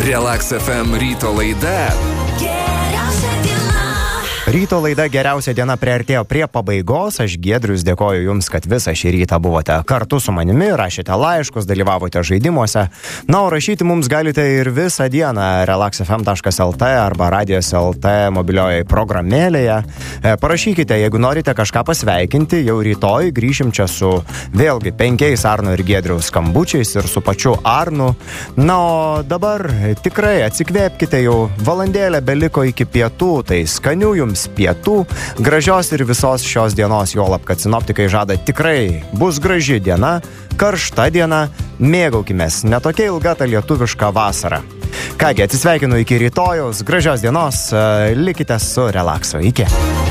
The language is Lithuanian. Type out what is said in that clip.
Relax FM ryto laida. Ryto laida Geriausia diena priartėjo prie pabaigos. Aš Giedrius dėkoju Jums, kad visą šį rytą buvote kartu su manimi, rašėte laiškus, dalyvavote žaidimuose. Na, o rašyti mums galite ir visą dieną relaxfm.lt arba radijos.lt mobiliojoje programėlėje. Parašykite, jeigu norite kažką pasveikinti, jau rytoj grįšim čia su vėlgi 5 Arno ir Giedriaus skambučiais ir su pačiu Arnu. Na, o dabar tikrai atsikvėpkite, jau valandėlę beliko iki pietų, tai skanių Jums pietų, gražios ir visos šios dienos, juolab, kad sinoptikai žada tikrai bus graži diena, karšta diena, mėgaukimės, netokia ilga ta lietuviška vasara. Kągi, atsisveikinu iki rytojaus, gražios dienos, likite su Relaxo, iki.